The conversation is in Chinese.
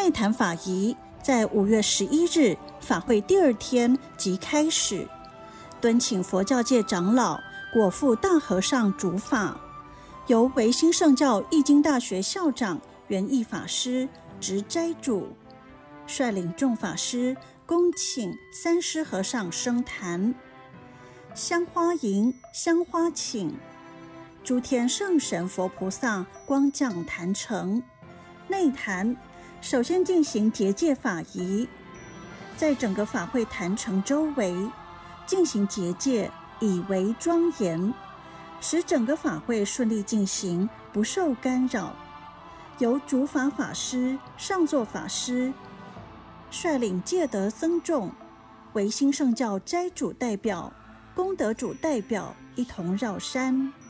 内坛法仪在5月11日法会第2天即开始，敦请佛教界长老果腹大和尚主法，由维新圣教义经大学校长圆义法师执斋主，率领众法师恭请三师和尚升坛，香花迎，香花请，诸天圣神佛菩萨光降坛城。内坛首先进行结界法仪，在整个法会坛城周围进行结界，以为庄严，使整个法会顺利进行，不受干扰。由主法法师、上座法师率领戒德僧众、维新圣教斋主代表、功德主代表一同绕山。